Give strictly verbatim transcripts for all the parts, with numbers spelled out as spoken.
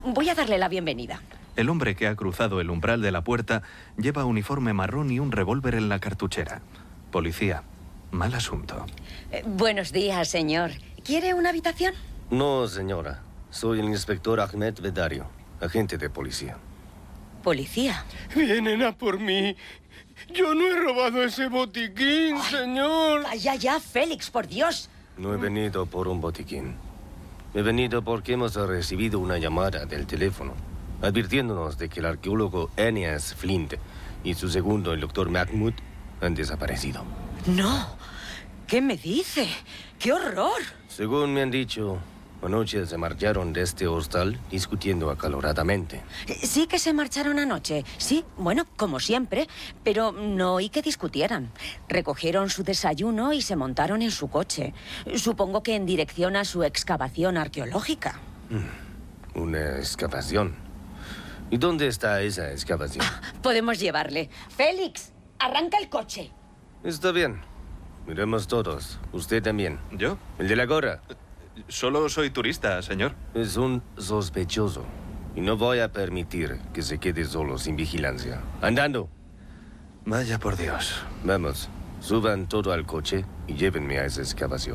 Voy a darle la bienvenida. El hombre que ha cruzado el umbral de la puerta lleva uniforme marrón y un revólver en la cartuchera. Policía. Mal asunto. Eh, buenos días, señor. ¿Quiere una habitación? No, señora. Soy el inspector Ahmed Bedario, agente de policía. ¿Policía? Vienen a por mí. Yo no he robado ese botiquín, Ay, señor. Vaya ya, Félix, por Dios. No he venido por un botiquín. He venido porque hemos recibido una llamada del teléfono advirtiéndonos de que el arqueólogo Phineas Flint y su segundo, el doctor Mahmoud, han desaparecido. No. ¿Qué me dice? ¡Qué horror! Según me han dicho, anoche se marcharon de este hostal discutiendo acaloradamente. Sí que se marcharon anoche. Sí, bueno, como siempre. Pero no oí que discutieran. Recogieron su desayuno y se montaron en su coche. Supongo que en dirección a su excavación arqueológica. ¿Una excavación? ¿Y dónde está esa excavación? Ah, podemos llevarle. Félix, arranca el coche. Está bien. Miremos todos. Usted también. ¿Yo? El de la gorra. Solo soy turista, señor. Es un sospechoso. Y no voy a permitir que se quede solo sin vigilancia. ¡Andando! Vaya por Dios. Vamos. Suban todo al coche y llévenme a esa excavación.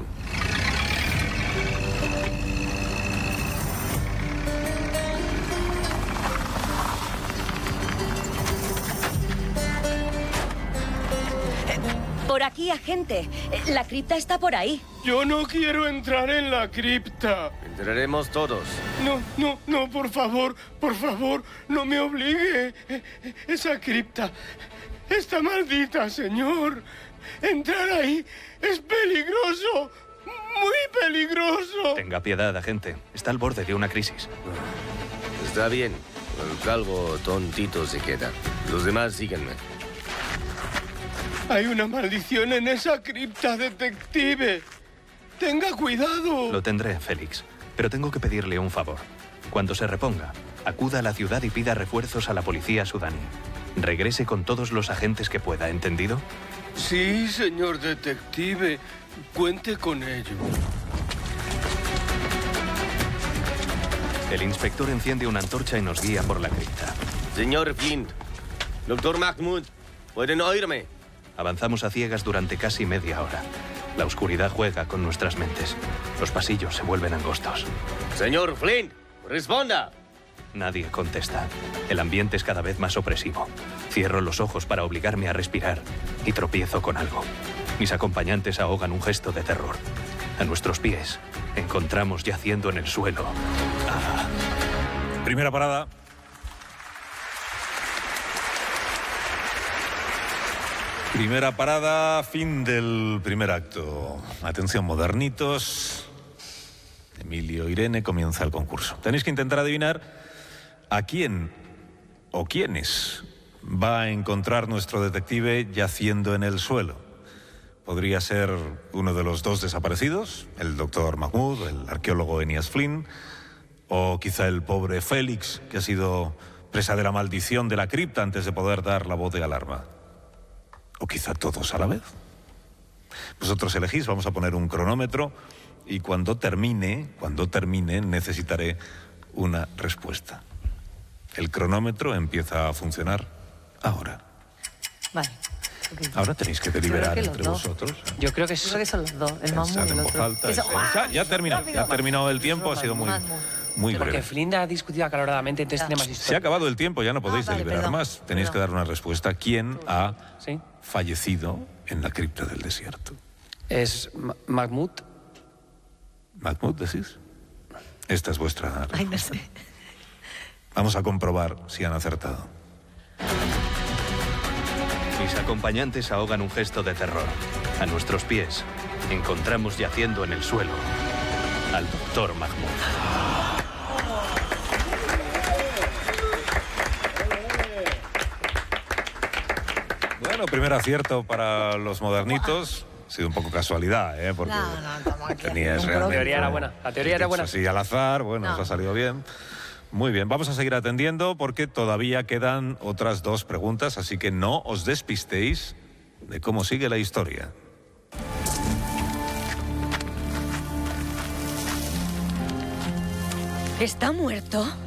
Por aquí, agente. La cripta está por ahí. Yo no quiero entrar en la cripta. Entraremos todos. No, no, no, por favor, por favor, no me obligue. Esa cripta está maldita, señor. Entrar ahí es peligroso, muy peligroso. Tenga piedad, agente. Está al borde de una crisis. Está bien. El calvo tontito se queda. Los demás síganme. Hay una maldición en esa cripta, detective. Tenga cuidado. Lo tendré, Félix. Pero tengo que pedirle un favor. Cuando se reponga, acuda a la ciudad y pida refuerzos a la policía sudaní. Regrese con todos los agentes que pueda, ¿entendido? Sí, señor detective. Cuente con ello. El inspector enciende una antorcha y nos guía por la cripta. Señor Flint, doctor Mahmoud, ¿pueden oírme? Avanzamos a ciegas durante casi media hora. La oscuridad juega con nuestras mentes. Los pasillos se vuelven angostos. Señor Flint, responda. Nadie contesta. El ambiente es cada vez más opresivo. Cierro los ojos para obligarme a respirar y tropiezo con algo. Mis acompañantes ahogan un gesto de terror. A nuestros pies encontramos yaciendo en el suelo. Ah. Primera parada. Primera parada, fin del primer acto. Atención, modernitos. Emilio, Irene, comienza el concurso. Tenéis que intentar adivinar a quién o quiénes va a encontrar nuestro detective yaciendo en el suelo. Podría ser uno de los dos desaparecidos, el doctor Mahmoud, el arqueólogo Phineas Flint, o quizá el pobre Félix, que ha sido presa de la maldición de la cripta antes de poder dar la voz de alarma. O quizá todos a la vez. Vosotros elegís, vamos a poner un cronómetro y cuando termine, cuando termine, necesitaré una respuesta. El cronómetro empieza a funcionar ahora. Vale. Okay. Ahora tenéis que deliberar que entre vosotros. Yo creo que, es... creo que son los dos, el Mahmoud y el otro. Alta, Eso... ya, ya ha terminado, ya ha terminado el tiempo, ha sido muy, muy breve. Porque Flint ha discutido acaloradamente, entonces ya. Tiene más historia. Se ha acabado el tiempo, ya no podéis ah, vale, deliberar perdón, más. Tenéis perdón. que dar una respuesta. ¿Quién ha ¿Sí? fallecido en la cripta del desierto? Es Mahmoud. ¿Mahmoud decís? Esta es vuestra respuesta. Ay, no sé. Vamos a comprobar si han acertado. Mis acompañantes ahogan un gesto de terror. A nuestros pies encontramos yaciendo en el suelo al doctor Mahmoud. Bueno, primer acierto para los modernitos. Ha sido un poco casualidad, ¿eh? Porque no, no, tenías realmente... La teoría era buena. La teoría era buena. Así al azar, bueno, no. Os ha salido bien. Muy bien, vamos a seguir atendiendo porque todavía quedan otras dos preguntas, así que no os despistéis de cómo sigue la historia. ¿Está muerto?